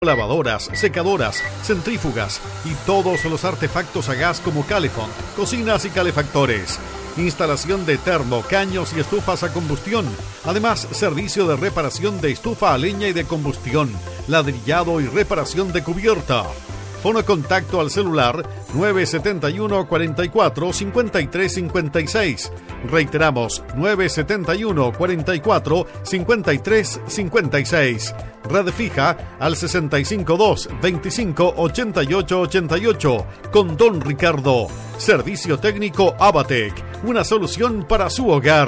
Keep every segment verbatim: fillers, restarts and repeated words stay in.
lavadoras, secadoras, centrífugas y todos los artefactos a gas como Calefón, cocinas y calefactores. Instalación de termo, caños y estufas a combustión. Además, servicio de reparación de estufa a leña y de combustión, ladrillado y reparación de cubierta. Fono contacto al celular nueve siete uno, cuatro cuatro, cinco tres cinco seis. Reiteramos, nueve siete uno, cuatro cuatro, cinco tres cinco seis. Red fija al sesenta y cinco dos, veinticinco, ochenta y ocho ochenta y ocho. Con Don Ricardo. Servicio técnico Abatec. Una solución para su hogar.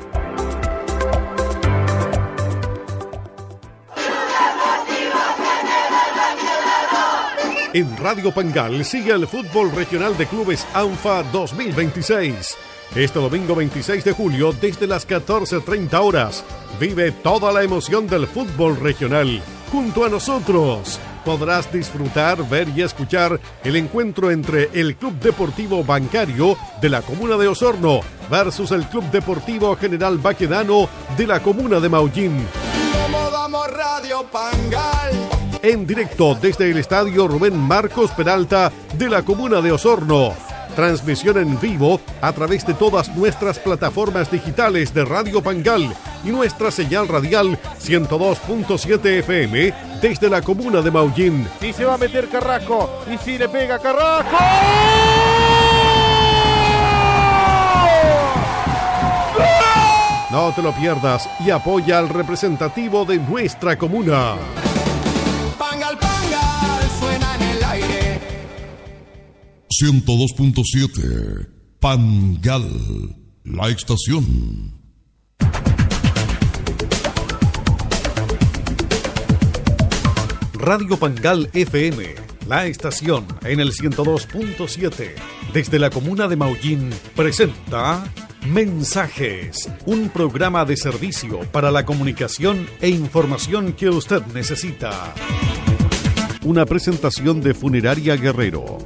En Radio Pangal sigue el fútbol regional de clubes ANFA dos mil veintiséis. Este domingo veintiséis de julio desde las catorce treinta horas. Vive toda la emoción del fútbol regional junto a nosotros. Podrás disfrutar, ver y escuchar el encuentro entre el Club Deportivo Bancario de la comuna de Osorno versus el Club Deportivo General Baquedano de la comuna de Maullín. ¿Cómo vamos, Radio Pangal? En directo desde el estadio Rubén Marcos Peralta de la comuna de Osorno. Transmisión en vivo a través de todas nuestras plataformas digitales de Radio Pangal y nuestra señal radial ciento dos punto siete F M desde la comuna de Maullín. Y se va a meter Carrasco, y si le pega Carrasco. No te lo pierdas y apoya al representativo de nuestra comuna. Pangal, Pangal, suena en el aire. ciento dos punto siete Pangal, la estación. Radio Pangal F M, la estación en el ciento dos punto siete, desde la comuna de Maullín, presenta Mensajes, un programa de servicio para la comunicación e información que usted necesita. Una presentación de Funeraria Guerrero.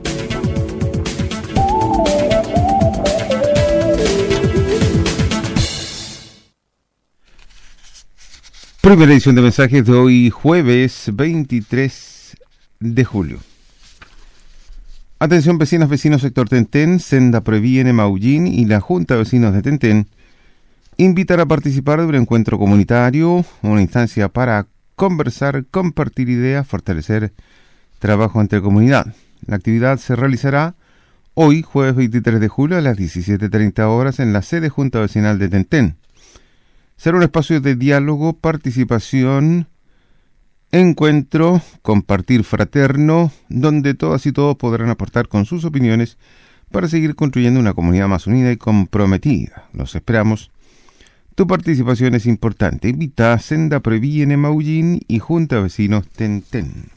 Primera edición de mensajes de hoy, jueves veintitrés de julio. Atención vecinas, vecinos sector Tentén, Senda Previene Maullín y la Junta de Vecinos de Tentén invitan a participar de un encuentro comunitario, una instancia para conversar, compartir ideas, fortalecer trabajo entre comunidad. La actividad se realizará hoy, jueves veintitrés de julio, a las diecisiete treinta horas en la sede Junta Vecinal de Tentén. Será un espacio de diálogo, participación, encuentro, compartir fraterno, donde todas y todos podrán aportar con sus opiniones para seguir construyendo una comunidad más unida y comprometida. Los esperamos. Tu participación es importante. Invita a Senda Previene Maullín y Junta Vecinos Tentén.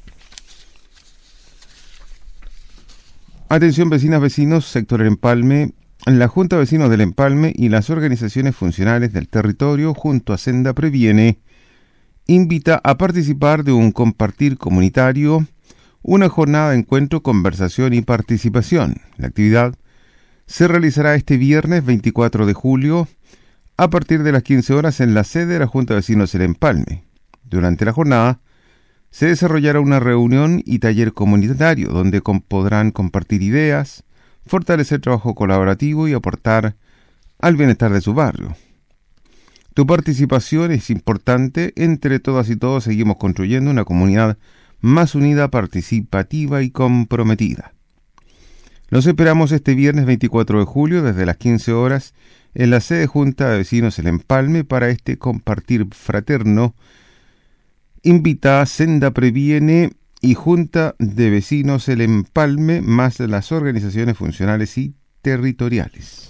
Atención vecinas, vecinos, sector El Empalme. La Junta de Vecinos del Empalme y las organizaciones funcionales del territorio, junto a Senda Previene, invita a participar de un compartir comunitario, una jornada de encuentro, conversación y participación. La actividad se realizará este viernes veinticuatro de julio a partir de las quince horas en la sede de la Junta de Vecinos del Empalme. Durante la jornada se desarrollará una reunión y taller comunitario donde com- podrán compartir ideas, fortalecer trabajo colaborativo y aportar al bienestar de su barrio. Tu participación es importante. Entre todas y todos seguimos construyendo una comunidad más unida, participativa y comprometida. Los esperamos este viernes veinticuatro de julio desde las quince horas en la sede Junta de Vecinos El Empalme para este compartir fraterno. Invita a Senda Previene y Junta de Vecinos El Empalme, más las organizaciones funcionales y territoriales.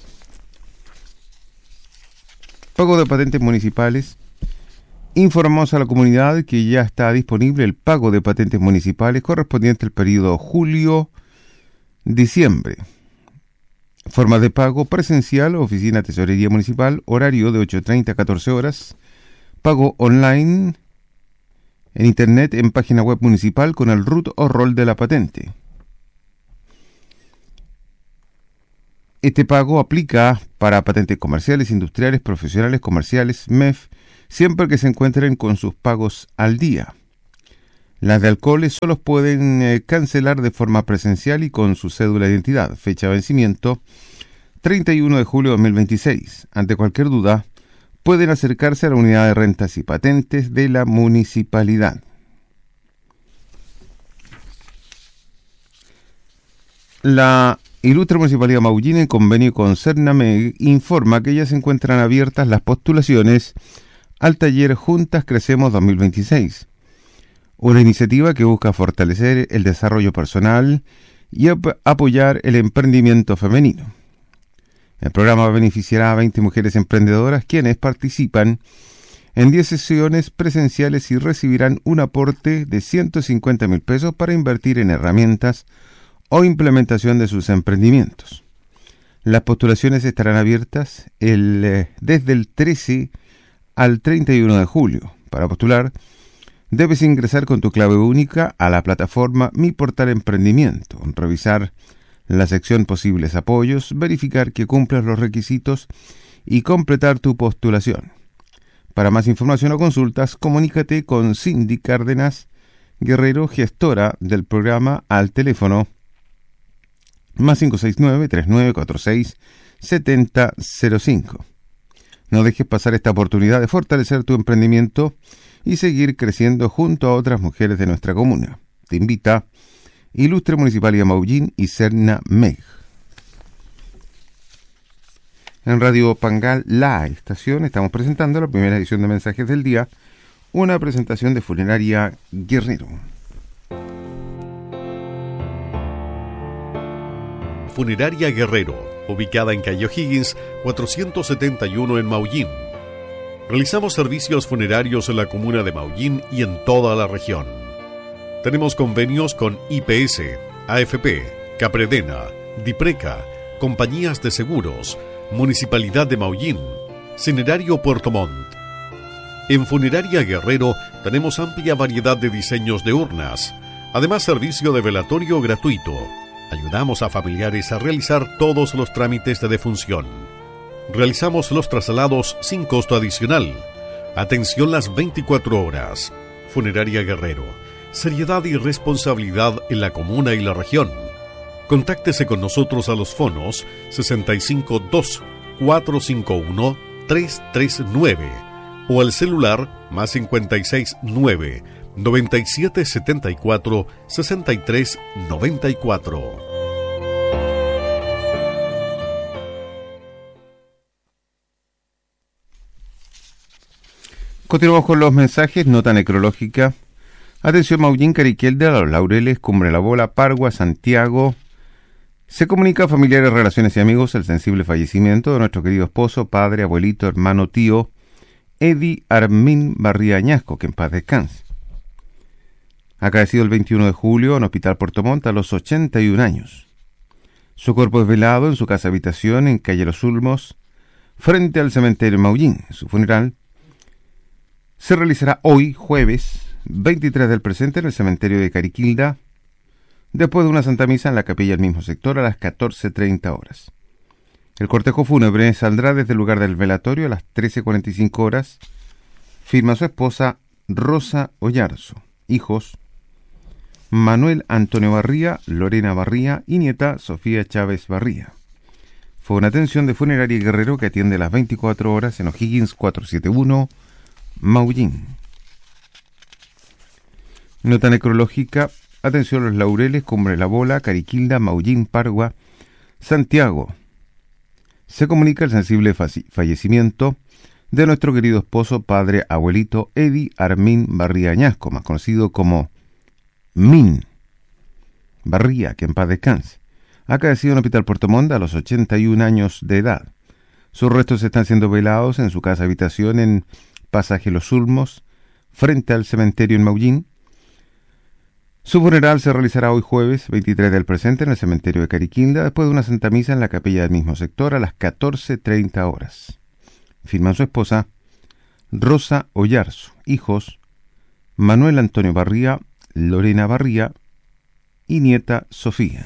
Pago de patentes municipales. Informamos a la comunidad que ya está disponible el pago de patentes municipales correspondiente al periodo julio-diciembre. Forma de pago presencial, oficina tesorería municipal, horario de ocho treinta a catorce horas. Pago online en internet en página web municipal con el R U T o rol de la patente. Este pago aplica para patentes comerciales, industriales, profesionales, comerciales, M E F, siempre que se encuentren con sus pagos al día. Las de alcoholes solo pueden eh, cancelar de forma presencial y con su cédula de identidad. Fecha de vencimiento treinta y uno de julio de dos mil veintiséis. Ante cualquier duda, pueden acercarse a la unidad de rentas y patentes de la municipalidad. La Ilustre Municipalidad de Maullín, en convenio con Cernameg, informa que ya se encuentran abiertas las postulaciones al taller Juntas Crecemos dos mil veintiséis, una iniciativa que busca fortalecer el desarrollo personal y ap- apoyar el emprendimiento femenino. El programa beneficiará a veinte mujeres emprendedoras quienes participan en diez sesiones presenciales y recibirán un aporte de ciento cincuenta mil pesos para invertir en herramientas o implementación de sus emprendimientos. Las postulaciones estarán abiertas el, eh, desde el trece al treinta y uno de julio. Para postular, debes ingresar con tu clave única a la plataforma Mi Portal Emprendimiento, revisar la sección Posibles Apoyos, verificar que cumplas los requisitos y completar tu postulación. Para más información o consultas, comunícate con Cindy Cárdenas Guerrero, gestora del programa, al teléfono más cinco seis nueve, tres nueve cuatro seis, siete cero cero cinco. No dejes pasar esta oportunidad de fortalecer tu emprendimiento y seguir creciendo junto a otras mujeres de nuestra comuna. Te invita Ilustre Municipalidad Maullín y Cernameg. En Radio Pangal, la estación, estamos presentando la primera edición de Mensajes del Día, una presentación de Funeraria Guerrero. Funeraria Guerrero, ubicada en calle O'Higgins, cuatrocientos setenta y uno en Maullín. Realizamos servicios funerarios en la comuna de Maullín y en toda la región. Tenemos convenios con I P S, A F P, Capredena, Dipreca, compañías de seguros, Municipalidad de Maullín, Cinerario Puerto Montt. En Funeraria Guerrero tenemos amplia variedad de diseños de urnas, además servicio de velatorio gratuito. Ayudamos a familiares a realizar todos los trámites de defunción. Realizamos los traslados sin costo adicional. Atención las veinticuatro horas. Funeraria Guerrero. Seriedad y responsabilidad en la comuna y la región. Contáctese con nosotros a los fonos sesenta y cinco dos, cuatro cinco uno, tres tres nueve o al celular más cincuenta y seis nueve, noventa y siete setenta y cuatro, sesenta y tres noventa y cuatro. Continuamos con los mensajes. Nota necrológica. Atención Maullín, Cariquelda, Los Laureles, Cumbre la Bola, Pargua, Santiago. Se comunica a familiares, relaciones y amigos el sensible fallecimiento de nuestro querido esposo, padre, abuelito, hermano, tío, Edi Armin Barría Añasco, que en paz descanse. Acaecido el veintiuno de julio en Hospital Puerto Montt a los ochenta y un años. Su cuerpo es velado en su casa habitación en calle Los Ulmos, frente al cementerio Maullín. Su funeral se realizará hoy, jueves veintitrés del presente, en el cementerio de Cariquilda, después de una santa misa en la capilla del mismo sector a las catorce treinta horas. El cortejo fúnebre saldrá desde el lugar del velatorio a las trece cuarenta y cinco horas. Firma su esposa Rosa Ollarzo. Hijos: Manuel Antonio Barría, Lorena Barría y nieta Sofía Chávez Barría. Fue una atención de Funeraria Guerrero que atiende las veinticuatro horas en O'Higgins cuatrocientos setenta y uno, Maullín. Nota necrológica. Atención Los Laureles, Cumbre la Bola, Cariquilda, Maullín, Pargua, Santiago. Se comunica el sensible fallecimiento de nuestro querido esposo, padre, abuelito, Edi Armin Barría Añasco, más conocido como Min Barría, que en paz descanse. Acaecido en Hospital Puerto Montt a los ochenta y un años de edad. Sus restos están siendo velados en su casa habitación en Pasaje Los Ulmos, frente al cementerio en Maullín. Su funeral se realizará hoy jueves veintitrés del presente en el cementerio de Cariquilda, después de una santa misa en la capilla del mismo sector a las catorce treinta horas. Firman su esposa Rosa Ollarzo. Hijos: Manuel Antonio Barría, Lorena Barría y nieta Sofía.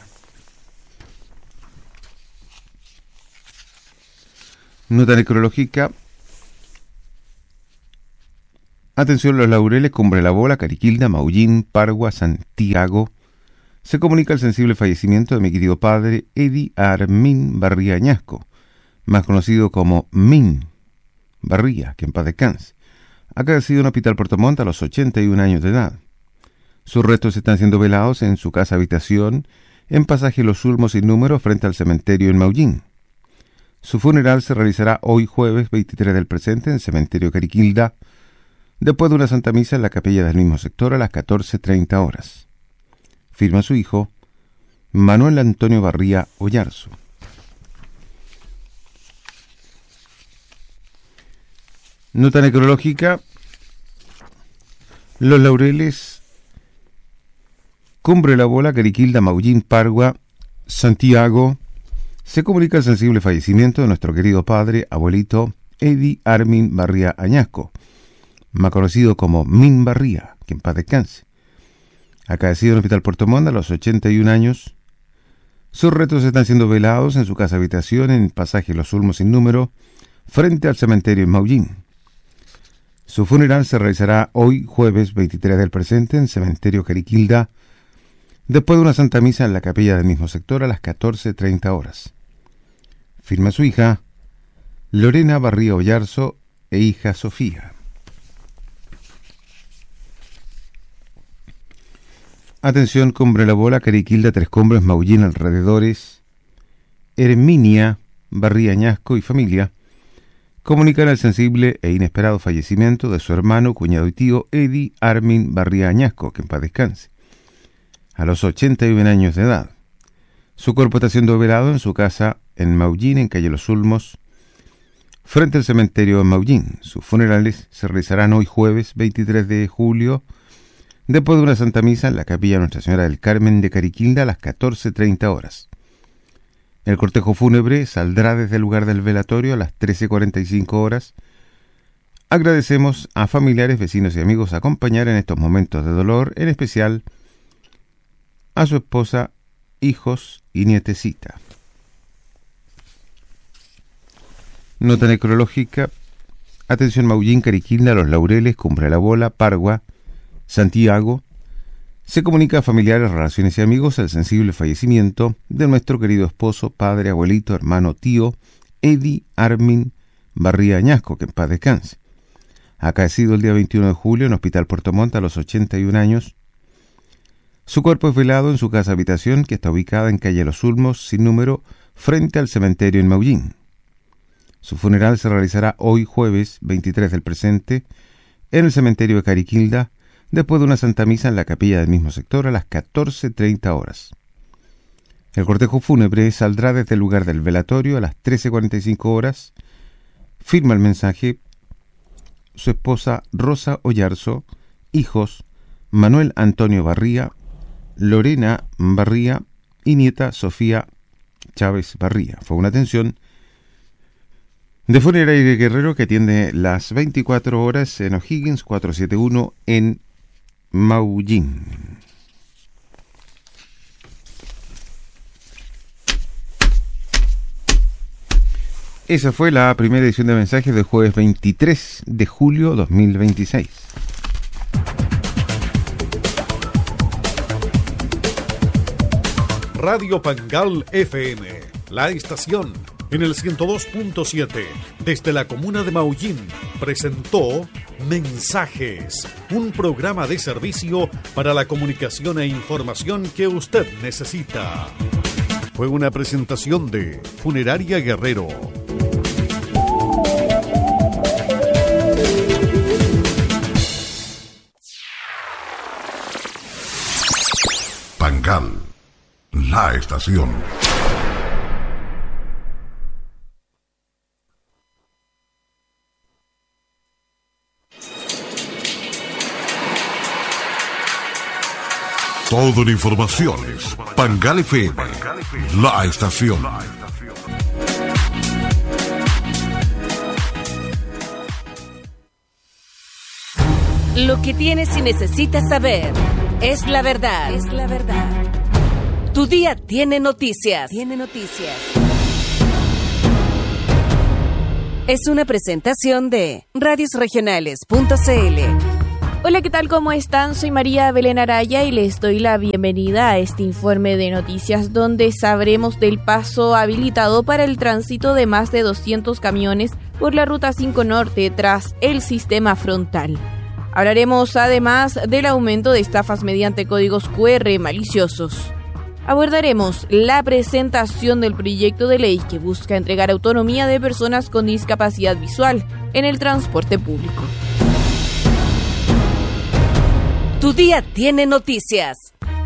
Nota necrológica. Atención, Los Laureles, Cumbre La Bola, Cariquilda, Maullín, Pargua, Santiago. Se comunica el sensible fallecimiento de mi querido padre Edi Armin Barría Añasco, más conocido como Min Barría, que en paz descanse. Acaecido en Hospital Puerto Montt a los ochenta y un años de edad. Sus restos están siendo velados en su casa habitación en pasaje Los Ulmos sin número frente al cementerio en Maullín. Su funeral se realizará hoy jueves veintitrés del presente en el cementerio Cariquilda, después de una santa misa en la capilla del mismo sector a las catorce treinta horas. Firma su hijo, Manuel Antonio Barría Ollarzo. Nota necrológica. Los Laureles, Cumbre La Bola, Cariquilda, Maullín, Pargua, Santiago. Se comunica el sensible fallecimiento de nuestro querido padre, abuelito Edi Armin Barría Añasco, más conocido como Min Barría, que en paz descanse. Acaecido en el Hospital Puerto Montt a los ochenta y un años. Sus restos están siendo velados en su casa habitación en pasaje Los Ulmos sin número, frente al cementerio en Maullín. Su funeral se realizará hoy jueves veintitrés del presente en el cementerio Cariquilda, después de una santa misa en la capilla del mismo sector a las catorce treinta horas. Firma su hija, Lorena Barría Ollarzo, e hija Sofía. Atención, Cumbre La Bola, Cariquilda, Tres Cumbres, Maullín, alrededores. Herminia Barría Añasco y familia comunican el sensible e inesperado fallecimiento de su hermano, cuñado y tío Edi Armin Barría Añasco, que en paz descanse, a los ochenta y un años de edad. Su cuerpo está siendo velado en su casa en Maullín, en calle Los Ulmos, frente al cementerio en Maullín. Sus funerales se realizarán hoy jueves veintitrés de julio, después de una santa misa en la capilla Nuestra Señora del Carmen de Cariquilda a las catorce treinta horas. El cortejo fúnebre saldrá desde el lugar del velatorio a las trece cuarenta y cinco horas. Agradecemos a familiares, vecinos y amigos acompañar en estos momentos de dolor, en especial a su esposa, hijos y nietecita. Nota necrológica. Atención, Maullín, Cariquilda, Los Laureles, Cumbre La Bola, Pargua, Santiago. Se comunica a familiares, relaciones y amigos el sensible fallecimiento de nuestro querido esposo, padre, abuelito, hermano, tío, Edi Armin Barría Añasco, que en paz descanse. Acaecido el día veintiuno de julio en Hospital Puerto Montt a los ochenta y un años. Su cuerpo es velado en su casa habitación, que está ubicada en calle Los Ulmos sin número, frente al cementerio en Maullín. Su funeral se realizará hoy jueves veintitrés del presente en el cementerio de Cariquilda, después de una santa misa en la capilla del mismo sector a las catorce treinta horas. El cortejo fúnebre saldrá desde el lugar del velatorio a las trece cuarenta y cinco horas. Firma el mensaje su esposa Rosa Ollarzo, hijos Manuel Antonio Barría, Lorena Barría y nieta Sofía Chávez Barría. Fue una atención de Funeraria Guerrero, que atiende las veinticuatro horas en O'Higgins cuatrocientos setenta y uno en Maullín. Esa fue la primera edición de mensajes del jueves veintitrés de julio dos mil veintiséis. Radio Pangal F M, la estación en el ciento dos punto siete, desde la comuna de Maullín, presentó Mensajes, un programa de servicio para la comunicación e información que usted necesita. Fue una presentación de Funeraria Guerrero. Pangal, la estación. Todo en informaciones. Pangal F M, la estación. Lo que tienes y necesitas saber es la verdad. Es la verdad. Tu día tiene noticias. Tiene noticias. es una presentación de radios regionales punto c l. Hola, ¿qué tal? ¿Cómo están? Soy María Belén Araya y les doy la bienvenida a este informe de noticias donde sabremos del paso habilitado para el tránsito de más de doscientos camiones por la Ruta cinco Norte tras el sistema frontal. Hablaremos además del aumento de estafas mediante códigos cu erre maliciosos. Abordaremos la presentación del proyecto de ley que busca entregar autonomía de personas con discapacidad visual en el transporte público. Tu día tiene noticias.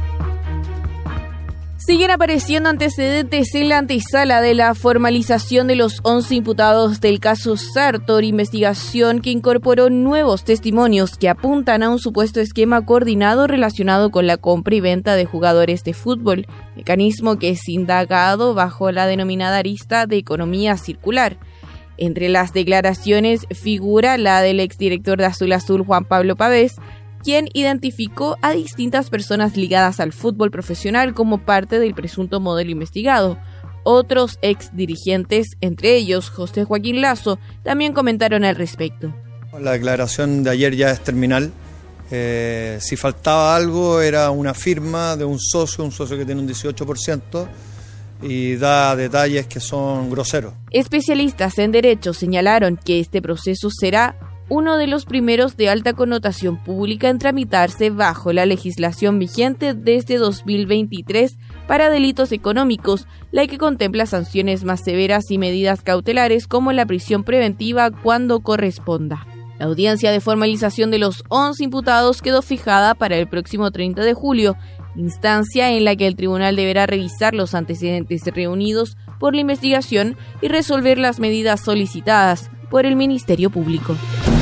Siguen apareciendo antecedentes en la antesala de la formalización de los once imputados del caso Sartor, investigación que incorporó nuevos testimonios que apuntan a un supuesto esquema coordinado relacionado con la compra y venta de jugadores de fútbol, mecanismo que es indagado bajo la denominada arista de economía circular. Entre las declaraciones figura la del exdirector de Azul Azul, Juan Pablo Pavés, quien identificó a distintas personas ligadas al fútbol profesional como parte del presunto modelo investigado. Otros ex dirigentes, entre ellos José Joaquín Lazo, también comentaron al respecto. La declaración de ayer ya es terminal. Eh, si faltaba algo era una firma de un socio, un socio que tiene un dieciocho por ciento y da detalles que son groseros. Especialistas en derecho señalaron que este proceso será uno de los primeros de alta connotación pública en tramitarse bajo la legislación vigente desde dos mil veintitrés para delitos económicos, la que contempla sanciones más severas y medidas cautelares como la prisión preventiva cuando corresponda. La audiencia de formalización de los once imputados quedó fijada para el próximo treinta de julio, instancia en la que el tribunal deberá revisar los antecedentes reunidos por la investigación y resolver las medidas solicitadas por el Ministerio Público.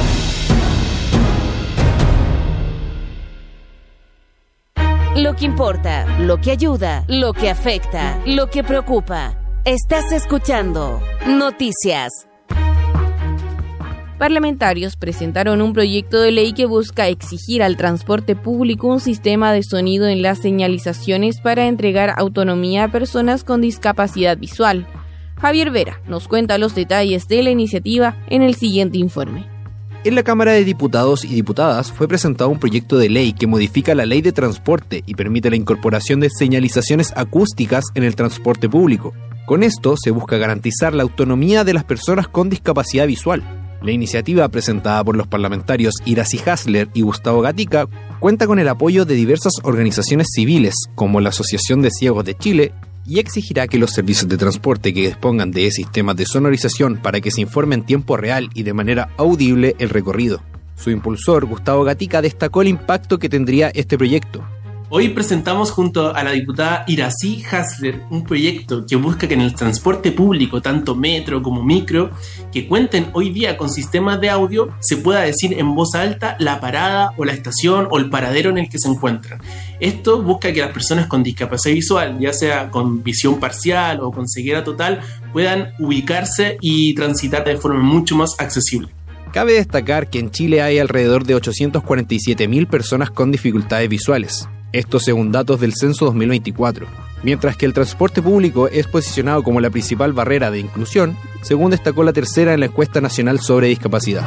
Lo que importa, lo que ayuda, lo que afecta, lo que preocupa. Estás escuchando Noticias. Parlamentarios presentaron un proyecto de ley que busca exigir al transporte público un sistema de sonido en las señalizaciones para entregar autonomía a personas con discapacidad visual. Javier Vera nos cuenta los detalles de la iniciativa en el siguiente informe. En la Cámara de Diputados y Diputadas fue presentado un proyecto de ley que modifica la Ley de Transporte y permite la incorporación de señalizaciones acústicas en el transporte público. Con esto se busca garantizar la autonomía de las personas con discapacidad visual. La iniciativa, presentada por los parlamentarios Iracy Hasler y Gustavo Gatica, cuenta con el apoyo de diversas organizaciones civiles, como la Asociación de Ciegos de Chile, y exigirá que los servicios de transporte que dispongan de sistemas de sonorización para que se informe en tiempo real y de manera audible el recorrido. Su impulsor, Gustavo Gatica, destacó el impacto que tendría este proyecto. Hoy presentamos junto a la diputada Iracy Hasler un proyecto que busca que en el transporte público, tanto metro como micro, que cuenten hoy día con sistemas de audio, se pueda decir en voz alta la parada o la estación o el paradero en el que se encuentran. Esto busca que las personas con discapacidad visual, ya sea con visión parcial o con ceguera total, puedan ubicarse y transitar de forma mucho más accesible. Cabe destacar que en Chile hay alrededor de ochocientas cuarenta y siete mil personas con dificultades visuales. Esto según datos del Censo dos mil veinticuatro. Mientras que el transporte público es posicionado como la principal barrera de inclusión, según destacó la tercera en la encuesta nacional sobre discapacidad.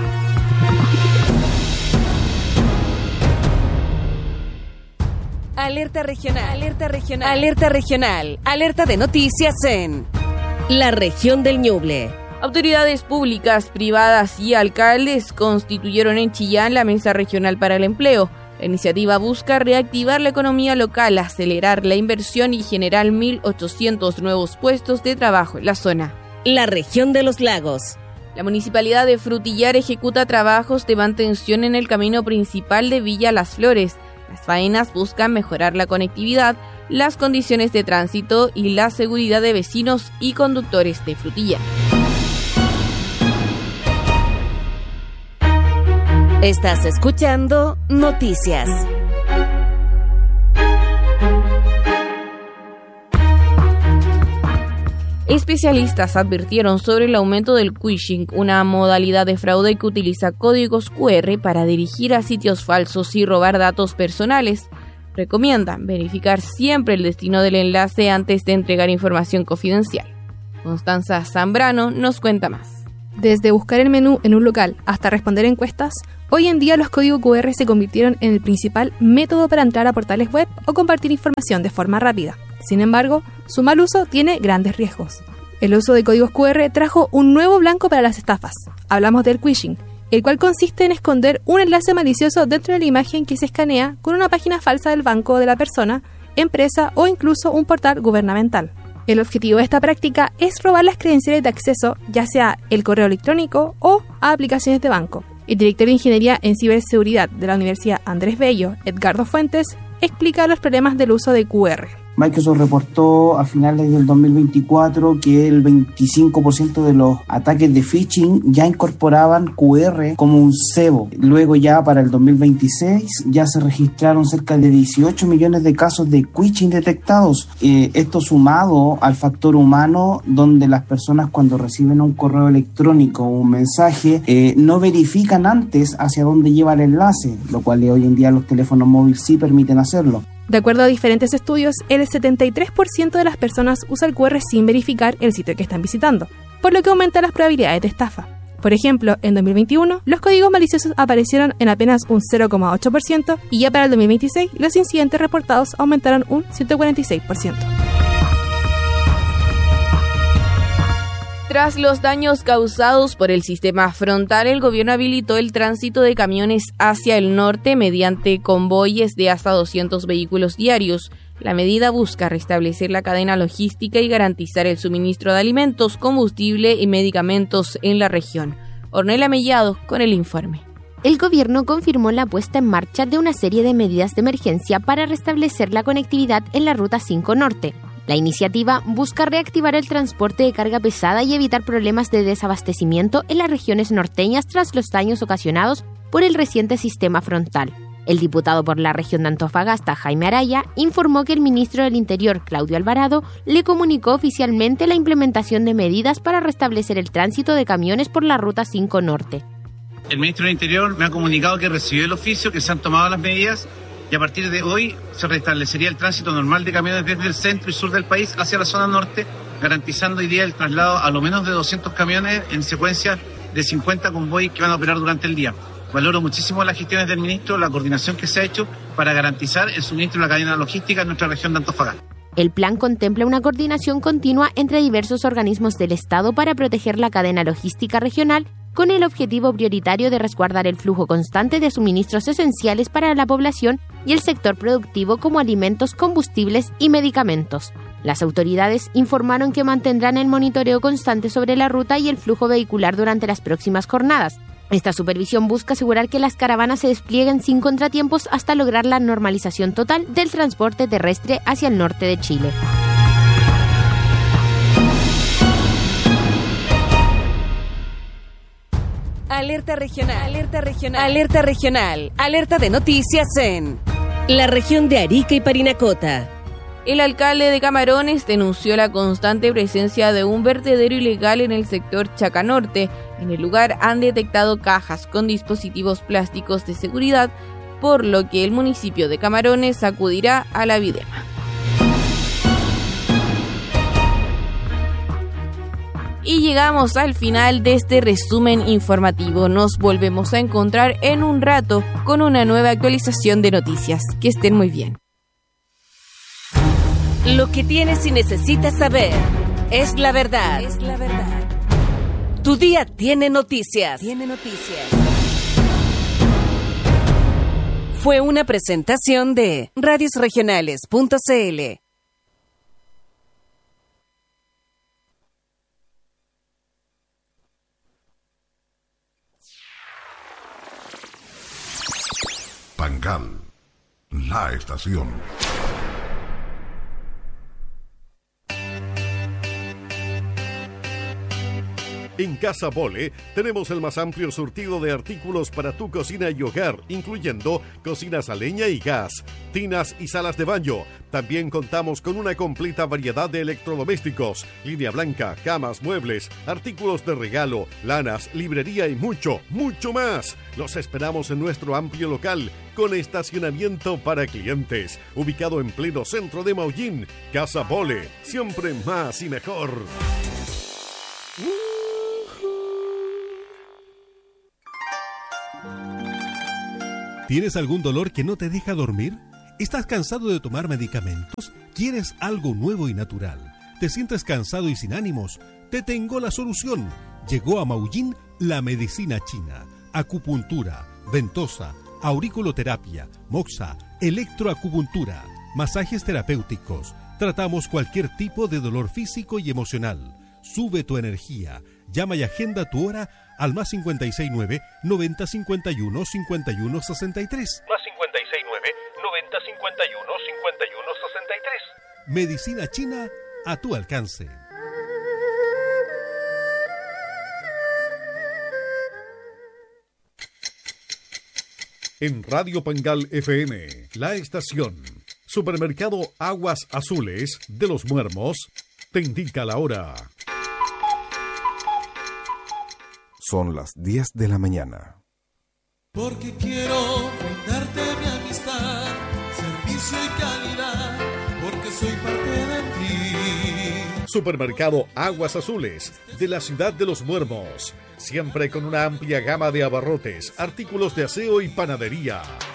Alerta regional, alerta regional, alerta regional, alerta de noticias en la región del Ñuble. Autoridades públicas, privadas y alcaldes constituyeron en Chillán la Mesa Regional para el Empleo. La iniciativa busca reactivar la economía local, acelerar la inversión y generar mil ochocientos nuevos puestos de trabajo en la zona. La región de los lagos. La Municipalidad de Frutillar ejecuta trabajos de mantención en el camino principal de Villa Las Flores. Las faenas buscan mejorar la conectividad, las condiciones de tránsito y la seguridad de vecinos y conductores de Frutillar. Estás escuchando Noticias. Especialistas advirtieron sobre el aumento del phishing, una modalidad de fraude que utiliza códigos cu erre para dirigir a sitios falsos y robar datos personales. Recomiendan verificar siempre el destino del enlace antes de entregar información confidencial. Constanza Zambrano nos cuenta más. Desde buscar el menú en un local hasta responder encuestas, hoy en día los códigos cu erre se convirtieron en el principal método para entrar a portales web o compartir información de forma rápida. Sin embargo, su mal uso tiene grandes riesgos. El uso de códigos cu erre trajo un nuevo blanco para las estafas. Hablamos del phishing, el cual consiste en esconder un enlace malicioso dentro de la imagen que se escanea con una página falsa del banco de la persona, empresa o incluso un portal gubernamental. El objetivo de esta práctica es robar las credenciales de acceso, ya sea el correo electrónico o a aplicaciones de banco. El director de Ingeniería en Ciberseguridad de la Universidad Andrés Bello, Edgardo Fuentes, explica los problemas del uso de cu erre. Microsoft reportó a finales del dos mil veinticuatro que el veinticinco por ciento de los ataques de phishing ya incorporaban cu erre como un cebo. Luego ya para el dos mil veintiséis ya se registraron cerca de dieciocho millones de casos de phishing detectados. Eh, esto sumado al factor humano, donde las personas cuando reciben un correo electrónico o un mensaje eh, no verifican antes hacia dónde lleva el enlace, lo cual hoy en día los teléfonos móviles sí permiten hacerlo. De acuerdo a diferentes estudios, el setenta y tres por ciento de las personas usa el cu erre sin verificar el sitio que están visitando, por lo que aumenta las probabilidades de estafa. Por ejemplo, en dos mil veintiuno, los códigos maliciosos aparecieron en apenas un cero coma ocho por ciento y ya para el dos mil veintiséis, los incidentes reportados aumentaron un ciento cuarenta y seis por ciento. Tras los daños causados por el sistema frontal, el gobierno habilitó el tránsito de camiones hacia el norte mediante convoyes de hasta doscientos vehículos diarios. La medida busca restablecer la cadena logística y garantizar el suministro de alimentos, combustible y medicamentos en la región. Ornella Mellado con el informe. El gobierno confirmó la puesta en marcha de una serie de medidas de emergencia para restablecer la conectividad en la Ruta cinco Norte. La iniciativa busca reactivar el transporte de carga pesada y evitar problemas de desabastecimiento en las regiones norteñas tras los daños ocasionados por el reciente sistema frontal. El diputado por la región de Antofagasta, Jaime Araya, informó que el ministro del Interior, Claudio Alvarado, le comunicó oficialmente la implementación de medidas para restablecer el tránsito de camiones por la Ruta cinco Norte. El ministro del Interior me ha comunicado que recibió el oficio, que se han tomado las medidas y a partir de hoy se restablecería el tránsito normal de camiones desde el centro y sur del país hacia la zona norte, garantizando hoy día el traslado a lo menos de doscientos camiones en secuencia de cincuenta convoys que van a operar durante el día. Valoro muchísimo las gestiones del ministro, la coordinación que se ha hecho para garantizar el suministro de la cadena logística en nuestra región de Antofagasta. El plan contempla una coordinación continua entre diversos organismos del Estado para proteger la cadena logística regional, con el objetivo prioritario de resguardar el flujo constante de suministros esenciales para la población y el sector productivo como alimentos, combustibles y medicamentos. Las autoridades informaron que mantendrán el monitoreo constante sobre la ruta y el flujo vehicular durante las próximas jornadas. Esta supervisión busca asegurar que las caravanas se desplieguen sin contratiempos hasta lograr la normalización total del transporte terrestre hacia el norte de Chile. Alerta regional, alerta regional, alerta regional, alerta de noticias en la región de Arica y Parinacota. El alcalde de Camarones denunció la constante presencia de un vertedero ilegal en el sector Chacanorte. En el lugar han detectado cajas con dispositivos plásticos de seguridad, por lo que el municipio de Camarones acudirá a la Videma. Y llegamos al final de este resumen informativo. Nos volvemos a encontrar en un rato con una nueva actualización de noticias. Que estén muy bien. Lo que tienes y necesitas saber es la verdad. Es la verdad. Tu día tiene noticias. Tiene noticias. Fue una presentación de radios regionales punto c l. Pangal, la estación. En Casa Bole tenemos el más amplio surtido de artículos para tu cocina y hogar, incluyendo cocinas a leña y gas, tinas y salas de baño. También contamos con una completa variedad de electrodomésticos, línea blanca, camas, muebles, artículos de regalo, lanas, librería y mucho, mucho más. Los esperamos en nuestro amplio local con estacionamiento para clientes, ubicado en pleno centro de Maullín. Casa Bole, siempre más y mejor. ¿Tienes algún dolor que no te deja dormir? ¿Estás cansado de tomar medicamentos? ¿Quieres algo nuevo y natural? ¿Te sientes cansado y sin ánimos? Te tengo la solución. Llegó a Maullín la medicina china. Acupuntura, ventosa, auriculoterapia, moxa, electroacupuntura, masajes terapéuticos. Tratamos cualquier tipo de dolor físico y emocional. Sube tu energía. Llama y agenda tu hora al más cincuenta y seis nueve, noventa cincuenta y uno, cincuenta y uno sesenta y tres. Más cincuenta y seis nueve, noventa cincuenta y uno, cincuenta y uno sesenta y tres. Medicina china a tu alcance. En Radio Pangal F M, la estación Supermercado Aguas Azules de Los Muermos te indica la hora. Son las diez de la mañana. Porque quiero brindarte mi amistad, servicio y calidad, porque soy parte de ti. Supermercado Aguas Azules de la ciudad de Los Muermos, siempre con una amplia gama de abarrotes, artículos de aseo y panadería.